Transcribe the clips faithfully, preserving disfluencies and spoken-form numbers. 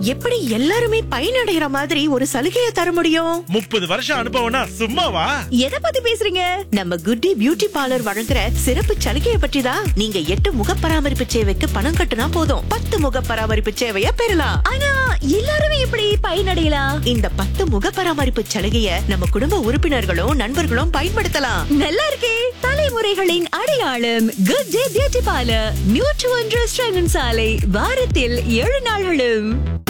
எப்படி எல்லாருமே பயனடைகிற மாதிரி ஒரு சலுகையை தர முடியும்? முப்பது வருஷம் அனுபவம்னா சும்மாவா? எதை பத்தி பேசுறீங்க? நம்ம குட்டி பியூட்டி பார்லர் வழங்குற சிறப்பு சலுகையை பற்றி தான். நீங்க எட்டு முக பராமரிப்பு சேவைக்கு பணம் கட்டுனா போதும், பத்து முக பராமரிப்பு சேவையை பெறலாம். ஆனா எல்லாருமே எப்படி பயனடையலாம்? இந்த பத்து முக பராமரிப்பு சலுகையை நம்ம குடும்ப உறுப்பினர்களும் நண்பர்களும் பயன்படுத்தலாம். நல்லா இருக்கே. தலைமுறைகளின் அடையாளம் குட் டே பியூட்டி பார்லர், நூற்று ஒன்று ஸ்ரங்கன் சாலை, வாரத்தில் ஏழு நாள்களும்.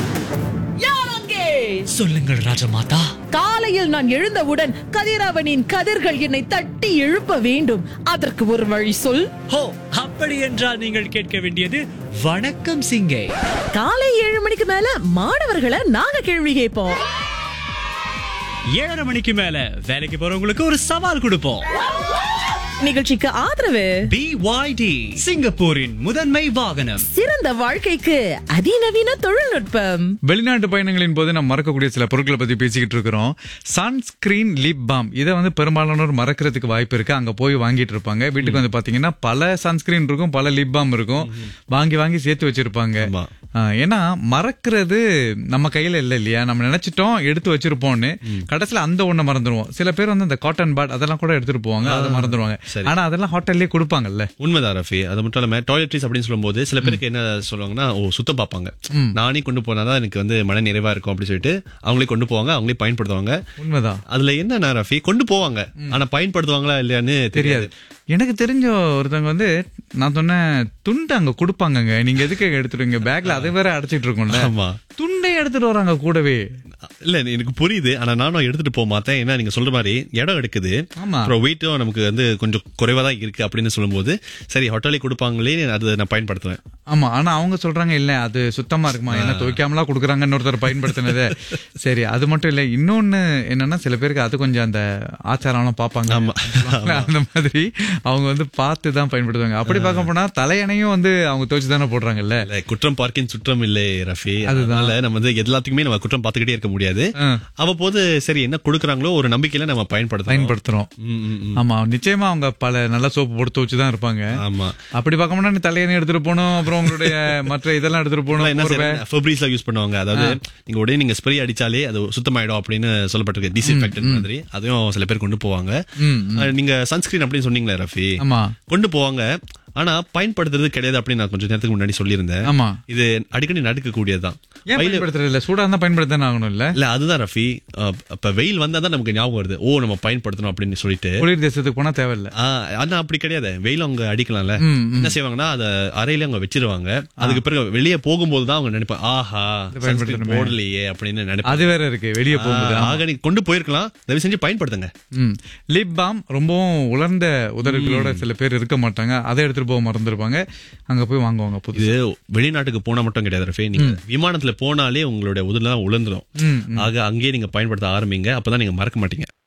சொல்லுங்கள் ராஜமாதா. காலையில் நான் எழுந்தவுடன் கதிரவனின் கதிர்கள் என்னை தட்டி எழுப்ப வேண்டும். அதற்கு ஒரு வழி சொல். ஹோ, அப்படி என்றால் நீங்கள் கேட்க வேண்டியது வணக்கம் சிங்கே. காலை ஏழு மணிக்கு மேல மாணவர்களை நாங்க கேள்வி கேட்போம். ஏழரை மணிக்கு மேல வேலைக்கு போறவங்களுக்கு ஒரு சவால் கொடுப்போம். நிகழ்ச்சிக்கு ஆதரவு பி ஒய் டி, சிங்கப்பூரின் முதன்மை வாகனம். சிறந்த வாழ்க்கைக்கு அதிநவீன தொழில்நுட்பம். வெளிநாட்டு பயணங்களின் போது நம்ம மறக்கக்கூடிய சில பொருட்களை பத்தி பேசிக்கிட்டு இருக்கிறோம். சன்ஸ்கிரீன், லிப் பாம், இதை வந்து பெரும்பாலானோர் மறக்கிறதுக்கு வாய்ப்பு இருக்கு. அங்க போய் வாங்கிட்டு இருப்பாங்க. வீட்டுக்கு வந்து பாத்தீங்கன்னா பல சன்ஸ்கிரீன் இருக்கும், பல லிப் பாம் இருக்கும். வாங்கி வாங்கி சேர்த்து வச்சிருப்பாங்க. ஏன்னா மறக்கிறது நம்ம கையில இல்ல இல்லையா? நம்ம நினைச்சிட்டோம் எடுத்து வச்சிருப்போம்னு, கடைசியில அந்த ஒண்ணு மறந்துடுவோம். சில பேர் வந்து இந்த காட்டன் பேட் அதெல்லாம் கூட எடுத்துட்டு போவாங்க, அதை மறந்துடுவாங்க. ஆனா அதெல்லாம் ஹோட்டல்லே கொடுப்பாங்களே. உண்மைதான் ரஃபி. அது மட்டும் இல்லாம டாய்லெட்ரிஸ் அப்படின்னு சொல்லும்போது சில பேருக்கு என்ன சொல்லுவாங்கன்னா, ஓ சுத்தம் பார்ப்பாங்க, நானே கொண்டு போனாதான் எனக்கு வந்து மன நிறைவா இருக்கும் அப்படின்னு சொல்லிட்டு அவங்களே கொண்டு போவாங்க, அவங்களே பயன்படுத்துவாங்க. உண்மைதான். அதுல என்ன ரஃபி, கொண்டு போவாங்க ஆனா பயன்படுத்துவாங்களா இல்லையான்னு தெரியாது. எனக்கு தெரிஞ்ச ஒருத்தவங்க வந்து நான் சொன்னேன், துண்டு அங்க கொடுப்பாங்க, நீங்க எதுக்கு எடுத்துருவீங்க பேக்ல, அதை வேற அடைச்சிட்டு இருக்கோம்ல. ஆமா, துண்டை எடுத்துட்டு வராங்க கூடவே. இல்ல எனக்கு புரியுது, ஆனா நானும் எடுத்துட்டு போக மாட்டேன். ஏன்னா நீங்க சொல்ற மாதிரி இடம் எடுக்குது, அப்புறம் வெயிட்டும் நமக்கு வந்து கொஞ்சம் குறைவா தான் இருக்கு அப்படின்னு சொல்லும் போது சரி ஹோட்டலே கொடுப்பாங்களே, அதை நான் பயன்படுத்துவேன். ஆமா, ஆனா அவங்க சொல்றாங்க இல்ல அது சுத்தமா இருக்குமா, என்ன துவைக்காமலா கொடுக்குறாங்கன்னு ஒருத்தர் பயன்படுத்தினது. சரி, அது மட்டும் இல்ல, இன்னொன்னு என்னன்னா சில பேருக்கு அது கொஞ்சம் அந்த ஆச்சாரம் எல்லாம் பாப்பாங்க. அந்த மாதிரி அவங்க வந்து பார்த்து தான் பயன்படுத்துவாங்க. அப்படி பார்க்க போனா தலையணையும் வந்து அவங்க துவைச்சு தானே போடுறாங்கல்ல. குற்றம் பார்க்கின் சுற்றம் இல்லை ரஃபி. அதனால நம்ம வந்து எல்லாத்துக்குமே நம்ம குற்றம் பார்த்துக்கிட்டே இருக்க முடியாது. அவ்வப்போது சரி என்ன கொடுக்குறாங்களோ ஒரு நம்பிக்கையில நம்ம பயன்படுத்த பயன்படுத்துறோம். ஆமா, நிச்சயமா அவங்க பல நல்ல சோப்பு போட்டு துவைச்சுதான் இருப்பாங்க. ஆமா, அப்படி பார்க்க போனா நீ தலையணை எடுத்துட்டு போகணும், அப்புறம் உங்களுடைய மற்ற இதெல்லாம் எடுத்துட்டு போகணும். ஃபெப்ரிஸ்ல யூஸ் பண்ணுவாங்க, அதாவது நீங்க உடனே நீங்க ஸ்ப்ரே அடிச்சாலே அது சுத்தமாயிடும் அப்படின்னு சொல்லப்பட்டிருக்கு, டிஸ்இன்ஃபெக்டன்ட் மாதிரி. அதையும் சில பேர் கொண்டு போவாங்க. நீங்க சன்ஸ்கிரீன் அப்படின்னு சொன்னீங்களே ரஃபி, கொண்டு போவாங்க ஆனா பயன்படுத்துறது கிடையாது அப்படின்னு நான் கொஞ்சம் நேரத்துக்கு முன்னாடி சொல்லியிருந்தேன். ஆமா, இது அடிக்கடி நடக்க கூடியதுதான். சூடா இருந்தா பயன்படுத்த ஆகணும் இல்ல இல்ல அதுதான் ரஃபி. இப்ப வெயில் வந்தாதான் நமக்கு ஞாபகம் வருது, ஓ நம்ம பயன்படுத்தணும் அப்படின்னு சொல்லிட்டு. குளிர் தேசத்துக்கு போனா தேவையில்ல. ஆனா அப்படி கிடையாது, வெயில் அவங்க அடிக்கலாம்ல. என்ன செய்வாங்க, அத அறையில அவங்க வச்சிருவாங்க. அதுக்கு பிறகு வெளியே போகும்போதுதான் அவங்க நினைப்பாங்க, ஆஹா போடலையே அப்படின்னு நினைப்பாங்க. அது வேற இருக்கு, வெளியே போகும்போது. ஆக நீ கொண்டு போயிருக்கலாம், தயவு செஞ்சு பயன்படுத்துங்க. லிப் பாம் ரொம்பவும் உலர்ந்த உதடுகளோட சில பேர் இருக்க மாட்டாங்க, அதை எடுத்து போக மறந்துருப்பாங்க, அங்க போய் வாங்குவாங்க. இது வெளிநாட்டுக்கு போனா மட்டும் கிடையாது ரஃபி, நீங்க விமானத்துல போனாலே உங்களுடைய உதடுலாம் உலர்ந்துடும். ஆக அங்கேயே நீங்க பயன்படுத்த ஆரம்பிங்க, அப்பதான் நீங்க மறக்க மாட்டீங்க.